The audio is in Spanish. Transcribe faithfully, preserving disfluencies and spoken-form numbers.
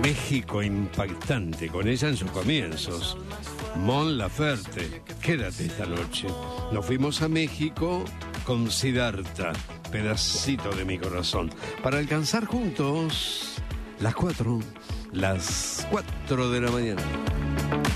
México impactante, con ella en sus comienzos. Mon Laferte, quédate esta noche. Nos fuimos a México con Siddhartha, pedacito de mi corazón, para alcanzar juntos las cuatro, las cuatro de la mañana.